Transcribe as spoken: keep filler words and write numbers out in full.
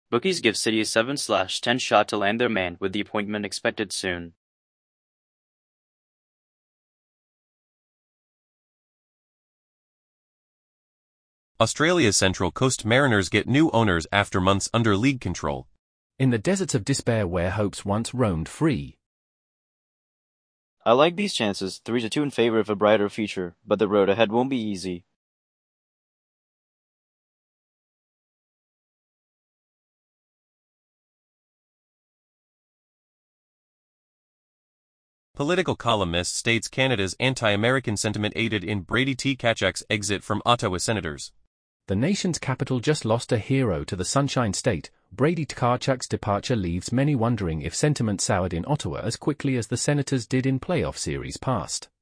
Bookies give City a seven slash ten shot to land their man, with the appointment expected soon. Australia's Central Coast Mariners get new owners after months under league control. In the deserts of despair where hopes once roamed free. I like these chances, three to two in favor of a brighter future, but the road ahead won't be easy. Political columnist states Canada's anti-American sentiment aided in Brady Tkachuk's exit from Ottawa Senators. The nation's capital just lost a hero to the Sunshine State. Brady Tkachuk's departure leaves many wondering if sentiment soured in Ottawa as quickly as the Senators did in playoff series past.